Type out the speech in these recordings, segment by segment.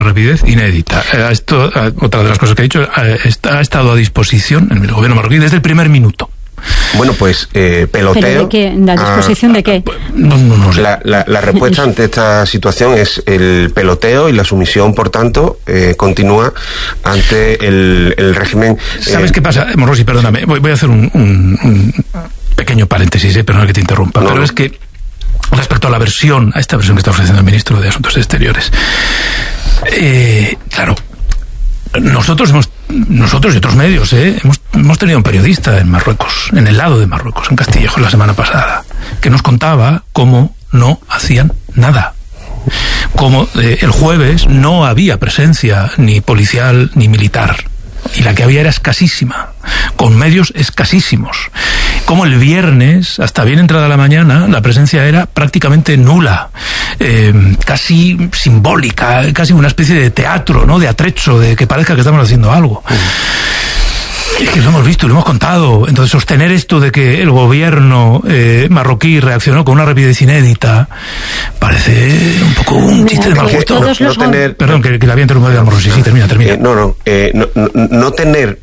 rapidez inédita. Otra de las cosas que ha dicho, ha estado a disposición en el gobierno marroquí desde el primer minuto. Bueno, pues peloteo. ¿Pero de qué? ¿La disposición de qué? No sé. La respuesta ante esta situación es el peloteo y la sumisión, por tanto, continúa ante el régimen. ¿Sabes qué pasa, Morossi? Perdóname, voy a hacer un pequeño paréntesis, perdona que te interrumpa, pero es que respecto a esta versión que está ofreciendo el ministro de Asuntos Exteriores, claro, nosotros y otros medios hemos tenido un periodista en Marruecos, en el lado de Marruecos, en Castillejo, la semana pasada, que nos contaba cómo no hacían nada. Como el jueves no había presencia ni policial ni militar, y la que había era escasísima, con medios escasísimos. Como el viernes, hasta bien entrada la mañana, la presencia era prácticamente nula, casi simbólica, casi una especie de teatro, ¿no? De atrecho, de que parezca que estamos haciendo algo. Es que lo hemos visto, lo hemos contado. Entonces, sostener esto de que el gobierno marroquí reaccionó con una rapidez inédita parece un poco un chiste de mal gusto. Perdón, que la había interrumpido a Morossi. Sí, termina. No tener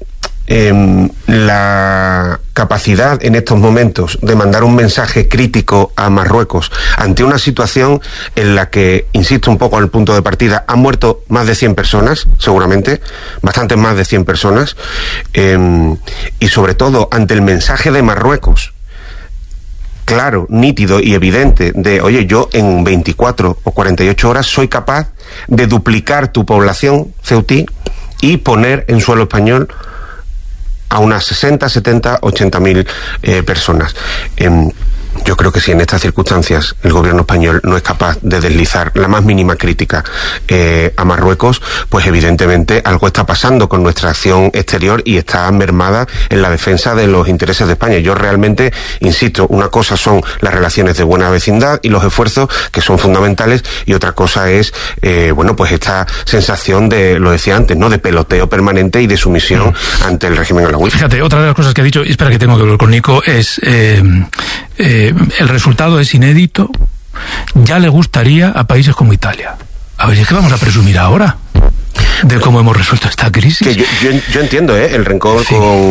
la capacidad en estos momentos de mandar un mensaje crítico a Marruecos ante una situación en la que, insisto un poco al punto de partida, han muerto más de 100 personas, seguramente, bastantes más de 100 personas, y sobre todo ante el mensaje de Marruecos, claro, nítido y evidente, de, oye, yo en 24 o 48 horas soy capaz de duplicar tu población ceutí y poner en suelo español a unas 60, 70, 80.000 personas. Yo creo que si en estas circunstancias el gobierno español no es capaz de deslizar la más mínima crítica a Marruecos, pues evidentemente algo está pasando con nuestra acción exterior y está mermada en la defensa de los intereses de España. Yo realmente, insisto, una cosa son las relaciones de buena vecindad y los esfuerzos que son fundamentales, y otra cosa es, pues esta sensación de, lo decía antes, ¿no?, de peloteo permanente y de sumisión ante el régimen alawí. Fíjate, otra de las cosas que ha dicho, y espera que tengo que hablar con Nico, es el resultado es inédito, ya le gustaría a países como Italia. A ver, ¿es que vamos a presumir ahora de cómo hemos resuelto esta crisis? Que yo entiendo el rencor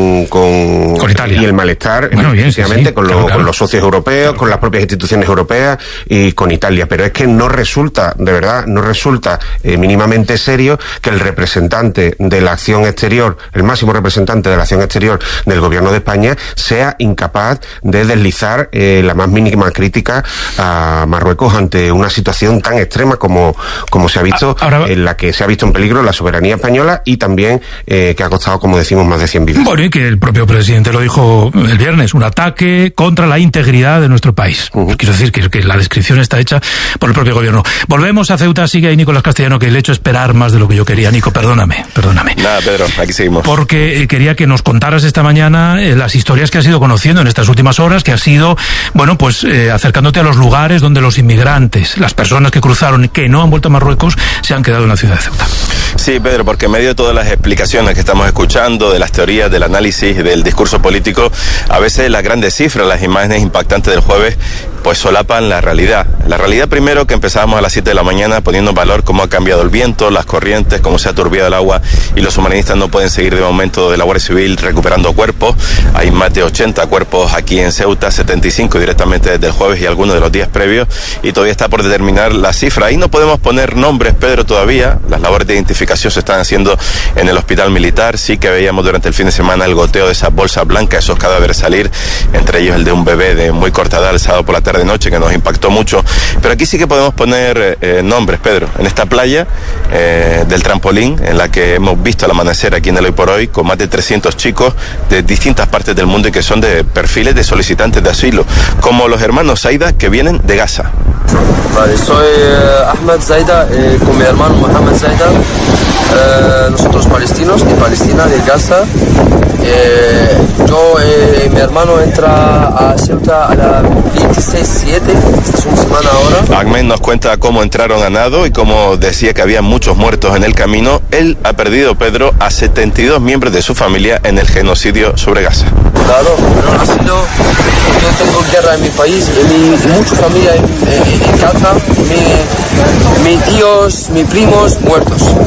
con Italia y el malestar, bueno, efectivamente, claro. Con los socios europeos, con las propias instituciones europeas y con Italia, pero es que no resulta, de verdad, mínimamente serio que el representante de la acción exterior, el máximo representante de la acción exterior del gobierno de España, sea incapaz de deslizar la más mínima crítica a Marruecos ante una situación tan extrema como se ha visto, en la que se ha visto en peligro la soberanía española y también que ha costado, como decimos, más de 100 vidas. Bueno, y que el propio presidente lo dijo el viernes, un ataque contra la integridad de nuestro país. Quiero decir que la descripción está hecha por el propio gobierno. Volvemos a Ceuta, sigue ahí Nicolás Castellano, que le he hecho esperar más de lo que yo quería. Nico, perdóname. Nada, Pedro, aquí seguimos. Porque quería que nos contaras esta mañana las historias que has ido conociendo en estas últimas horas, que has ido, acercándote a los lugares donde los inmigrantes, las personas que cruzaron y que no han vuelto a Marruecos, se han quedado en la ciudad de Ceuta. Sí, Pedro, porque en medio de todas las explicaciones que estamos escuchando, de las teorías, del análisis, del discurso político, a veces las grandes cifras, las imágenes impactantes del jueves, pues solapan la realidad. La realidad, primero, que empezábamos a las 7 de la mañana poniendo en valor cómo ha cambiado el viento, las corrientes, cómo se ha turbiado el agua, y los submarinistas no pueden seguir de momento de la Guardia Civil recuperando cuerpos. Hay más de 80 cuerpos aquí en Ceuta, 75 directamente desde el jueves y algunos de los días previos, y todavía está por determinar la cifra. Ahí no podemos poner nombres, Pedro, todavía. Las labores de identificación se están haciendo en el hospital militar. Sí que veíamos durante el fin de semana el goteo de esas bolsas blancas, esos cadáveres salir, entre ellos el de un bebé de muy corta edad el sábado por la tarde-noche, que nos impactó mucho. Pero aquí sí que podemos poner nombres, Pedro. En esta playa del trampolín, en la que hemos visto el amanecer aquí en el Hoy por Hoy, con más de 300 chicos de distintas partes del mundo y que son de perfiles de solicitantes de asilo, como los hermanos Zaida, que vienen de Gaza. Vale, soy Ahmed Zaida, con mi hermano Mohamed Zaida. nosotros palestinos de Palestina, de Gaza. Mi hermano entra a Ceuta a las 26:07, esta es una semana ahora. Ahmed nos cuenta cómo entraron a nado y cómo decía que había muchos muertos en el camino. Él ha perdido, Pedro, a 72 miembros de su familia en el genocidio sobre Gaza. Claro, no ha sido, yo tengo guerra en mi país, mucha familia en Gaza, mis tíos, mis primos muertos.